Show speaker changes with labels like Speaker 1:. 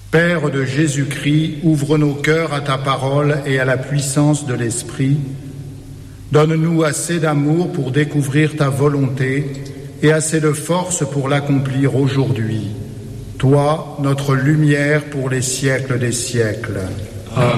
Speaker 1: Père de Jésus-Christ, ouvre nos cœurs à ta parole et à la puissance de l'Esprit. Donne-nous assez d'amour pour découvrir ta volonté et assez de force pour l'accomplir aujourd'hui. Toi, notre lumière pour les siècles des siècles.
Speaker 2: Amen.